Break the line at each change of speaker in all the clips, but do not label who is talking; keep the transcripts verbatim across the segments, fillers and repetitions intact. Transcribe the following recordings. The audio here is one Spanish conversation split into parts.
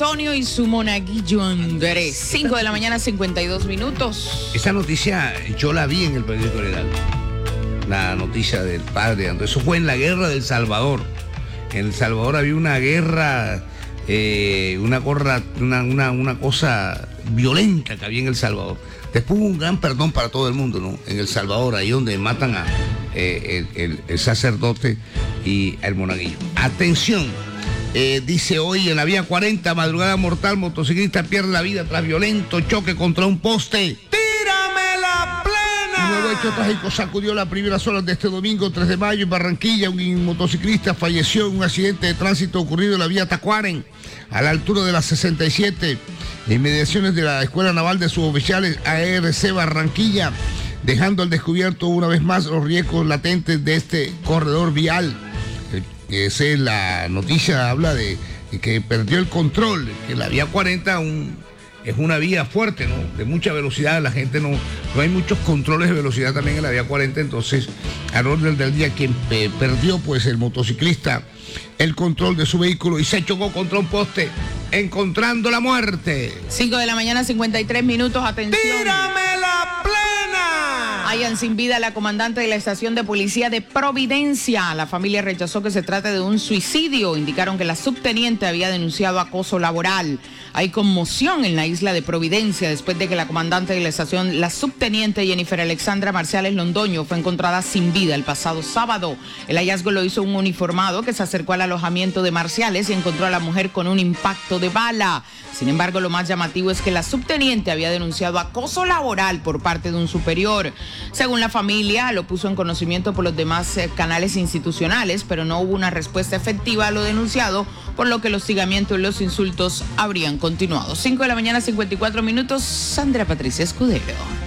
Antonio y su monaguillo Andrés. cinco de la mañana, cincuenta y dos minutos.
Esa noticia yo la vi en el periódico El Heraldo. La noticia del padre Andrés. Eso fue en la guerra del Salvador. En El Salvador había una guerra, eh, una, gorra, una, una, una cosa violenta que había en El Salvador. Después hubo un gran perdón para todo el mundo, ¿no? En El Salvador, ahí donde matan a eh, el, el, el sacerdote y el monaguillo. Atención, eh, dice hoy en la vía cuarenta, madrugada mortal, motociclista pierde la vida tras violento choque contra un poste.
¡Tírame la plena!
Un nuevo hecho trágico sacudió las primeras horas de este domingo, tres de mayo, en Barranquilla. Un motociclista falleció en un accidente de tránsito ocurrido en la vía Tacuaren, a la altura de las sesenta y siete, inmediaciones de la Escuela Naval de Suboficiales A R C Barranquilla, dejando al descubierto una vez más los riesgos latentes de este corredor vial. Esa es la noticia, habla de que perdió el control, que la vía cuarenta un, es una vía fuerte, ¿no? De mucha velocidad, la gente no, no hay muchos controles de velocidad también en la vía cuarenta, entonces al orden del día quien eh, perdió pues el motociclista el control de su vehículo y se chocó contra un poste, encontrando la muerte.
cinco de la mañana, cincuenta y tres minutos, atención.
¡Tírame la plena!
Hallan sin vida a la comandante de la estación de policía de Providencia. La familia rechazó que se trate de un suicidio. Indicaron que la subteniente había denunciado acoso laboral. Hay conmoción en la isla de Providencia después de que la comandante de la estación, la subteniente Jennifer Alexandra Marciales Londoño, fue encontrada sin vida el pasado sábado. El hallazgo lo hizo un uniformado que se acercó al alojamiento de Marciales y encontró a la mujer con un impacto de bala. Sin embargo, lo más llamativo es que la subteniente había denunciado acoso laboral por parte de un superior. Según la familia, lo puso en conocimiento por los demás eh, canales institucionales, pero no hubo una respuesta efectiva a lo denunciado, por lo que el hostigamiento y los insultos habrían continuado. cinco de la mañana, cincuenta y cuatro minutos, Sandra Patricia Escudero.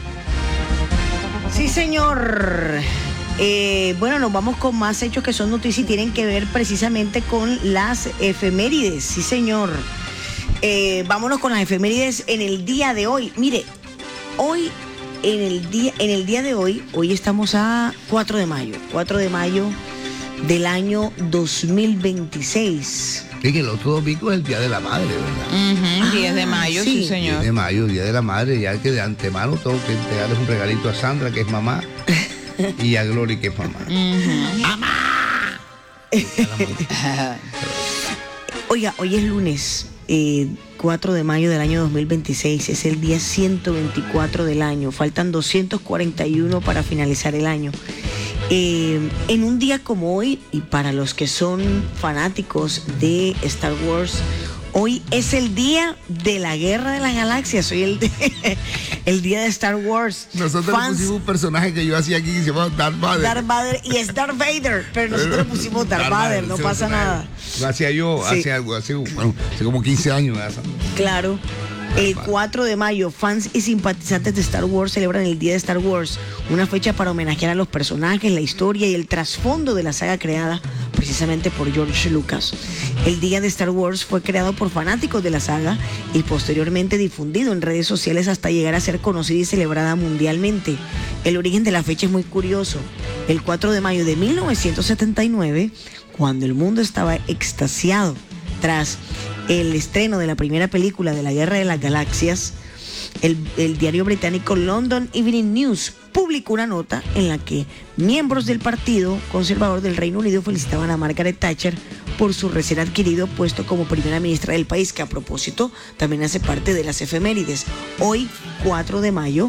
Sí, señor. Eh, bueno, nos vamos con más hechos que son noticias y tienen que ver precisamente con las efemérides. Sí, señor. Eh, vámonos con las efemérides en el día de hoy. Mire, hoy, en el día, en el día de hoy, hoy estamos a cuatro de mayo. cuatro de mayo del año dos mil veintiséis.
Sí, que el otro domingo es el Día de la Madre, ¿verdad?
Uh-huh, diez de mayo, sí, sí señor.
diez de mayo, Día de la Madre, ya que de antemano tengo que entregarles un regalito a Sandra, que es mamá, y a Glory, que es mamá.
Uh-huh.
¡Mamá!
Oiga, hoy es lunes, eh, cuatro de mayo del año dos mil veintiséis, es el día ciento veinticuatro del año, faltan doscientos cuarenta y uno para finalizar el año. Eh, en un día como hoy, y para los que son fanáticos de Star Wars, hoy es el día de la Guerra de las Galaxias, hoy el, de, el día de Star Wars.
Nosotros Fans, le pusimos un personaje que yo hacía aquí que se llama Darth Vader.
Darth Vader, y es Darth Vader, pero nosotros le pusimos Darth, Darth Vader, no pasa nada.
Lo hacía yo sí. hace, hace, bueno, hace como quince años. ¿verdad?
Claro. El cuatro de mayo, fans y simpatizantes de Star Wars celebran el Día de Star Wars, una fecha para homenajear a los personajes, la historia y el trasfondo de la saga creada precisamente por George Lucas. El Día de Star Wars fue creado por fanáticos de la saga y posteriormente difundido en redes sociales hasta llegar a ser conocida y celebrada mundialmente. El origen de la fecha es muy curioso. El cuatro de mayo de mil novecientos setenta y nueve, cuando el mundo estaba extasiado tras el estreno de la primera película de la Guerra de las Galaxias, el, el diario británico London Evening News publicó una nota en la que miembros del Partido Conservador del Reino Unido felicitaban a Margaret Thatcher por su recién adquirido puesto como primera ministra del país, que a propósito también hace parte de las efemérides. Hoy, cuatro de mayo,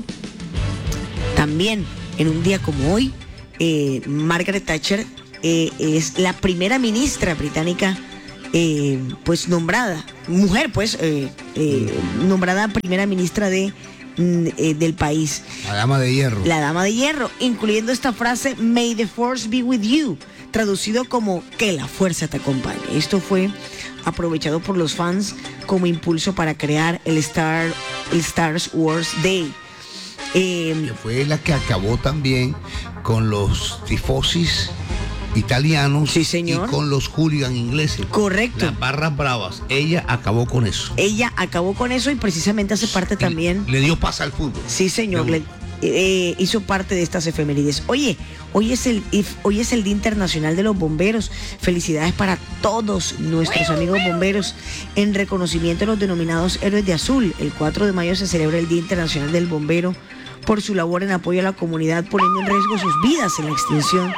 también en un día como hoy, eh, Margaret Thatcher eh, es la primera ministra británica Eh, pues nombrada, mujer pues, eh, eh, nombrada primera ministra de, eh, del país.
La dama de hierro.
La dama de hierro, incluyendo esta frase, May the force be with you, traducido como que la fuerza te acompañe. Esto fue aprovechado por los fans como impulso para crear el Star, el Star Wars Day.
Eh, que fue la que acabó también con los tifosis italianos,
sí, señor,
y con los hooligans ingleses.
Correcto.
Las barras bravas. Ella acabó con eso.
Ella acabó con eso y precisamente hace parte
y
también.
Le dio paz al fútbol.
Sí, señor. Le, eh, hizo parte de estas efemérides. Oye, hoy es, el, hoy es el Día Internacional de los Bomberos. Felicidades para todos nuestros amigos bomberos en reconocimiento a los denominados héroes de azul. El cuatro de mayo se celebra el Día Internacional del Bombero por su labor en apoyo a la comunidad, poniendo en riesgo sus vidas en la extinción.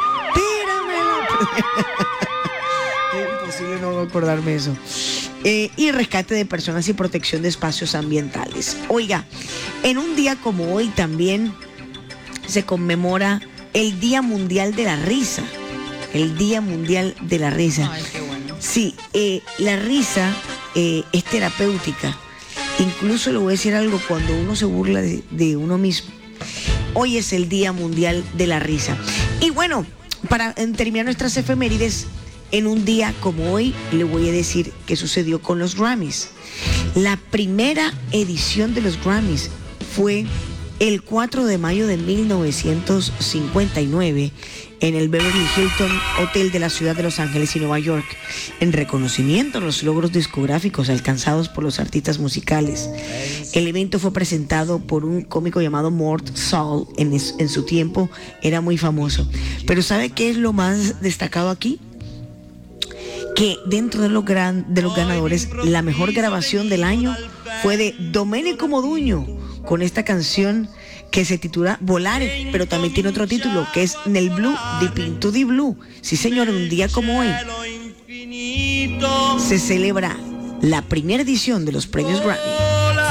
Es imposible no acordarme eso. Eh, y rescate de personas y protección de espacios ambientales. Oiga, en un día como hoy también se conmemora el Día Mundial de la Risa. El Día Mundial de la Risa.
Ay, qué bueno.
Sí, eh, la risa eh, es terapéutica. Incluso le voy a decir algo, cuando uno se burla de, de uno mismo. Hoy es el Día Mundial de la Risa. Y bueno, para terminar nuestras efemérides, en un día como hoy le voy a decir qué sucedió con los Grammys. La primera edición de los Grammys fue el cuatro de mayo de mil novecientos cincuenta y nueve en el Beverly Hilton Hotel de la ciudad de Los Ángeles y Nueva York, en reconocimiento a los logros discográficos alcanzados por los artistas musicales. El evento fue presentado por un cómico llamado Mort Saul. En, es, en su tiempo era muy famoso. Pero ¿sabe qué es lo más destacado aquí? Que dentro de los, gran, de los ganadores, la mejor grabación del año fue de Domenico Modugno, con esta canción que se titula Volare, pero también tiene otro título, que es Nel Blue, di Pinto di Blue. Sí, señor, en un día como hoy se celebra la primera edición de los premios Grammy.